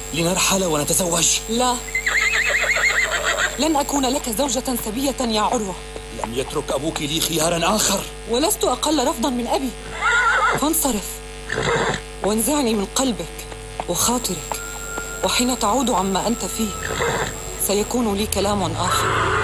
لنرحل ونتزوج. لا، لن أكون لك زوجة سبية يا عروة. لم يترك أبوك لي خيارا آخر. ولست أقل رفضا من أبي. فانصرف وانزعني من قلبك وخاطرك، وحين تعود عما أنت فيه سيكون لي كلام آخر.